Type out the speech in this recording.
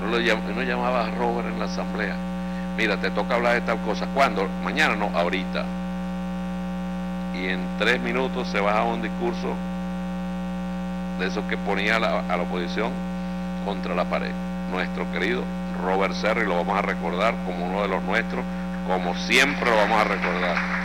Uno llamaba a Robert en la asamblea, mira, te toca hablar de tal cosa, ¿cuándo? Mañana, no, ahorita. Y en 3 minutos se bajaba un discurso de esos que ponía a la oposición contra la pared. Nuestro querido Robert Serra, y lo vamos a recordar como uno de los nuestros, como siempre lo vamos a recordar.